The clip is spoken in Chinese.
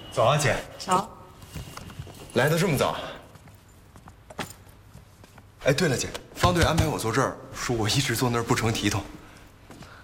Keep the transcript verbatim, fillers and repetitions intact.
早啊，姐。 早。 来的这么早。哎，对了，姐，方队安排我坐这儿，说我一直坐那儿不成体统。